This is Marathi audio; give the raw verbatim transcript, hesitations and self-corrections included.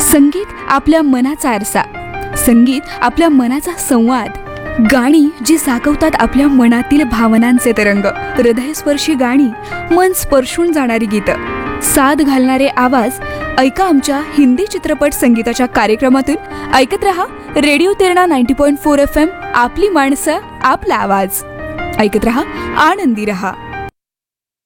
संगीत आपल्या मनाचा आरसा, संगीत आपल्या मनाचा संवाद, गाणी जी जागवतात आपल्या मनातील भावनांचे तरंग, हृदयस्पर्शी गाणी, मन स्पर्शून जाणारी गीतं, साद घालणारे आवाज. ऐका आमच्या हिंदी चित्रपट संगीताच्या कार्यक्रमातून. ऐकत रहा radio Terna ninety point four F M. आपली माणसं, आपला आवाज. ऐकत रहा, आनंदी रहा.